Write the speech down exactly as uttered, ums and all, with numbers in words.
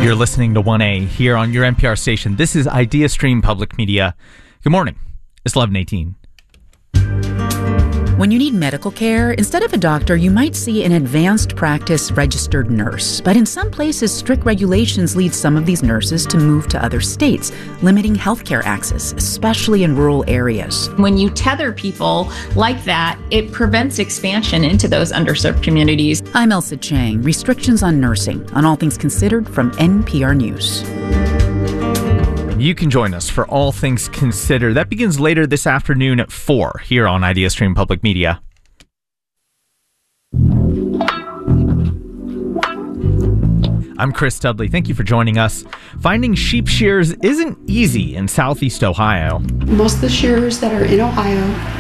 You're listening to one A here on your N P R station. This is IdeaStream Public Media. Good morning. It's eleven eighteen. When you need medical care, instead of a doctor, you might see an advanced practice registered nurse. But in some places, strict regulations lead some of these nurses to move to other states, limiting healthcare access, especially in rural areas. When you tether people like that, it prevents expansion into those underserved communities. I'm Elsa Chang. Restrictions on nursing, on All Things Considered from N P R News. You can join us for All Things Considered. That begins later this afternoon at four here on IdeaStream Public Media. I'm Chris Dudley. Thank you for joining us. Finding sheep shearers isn't easy in southeast Ohio. Most of the shearers that are in Ohio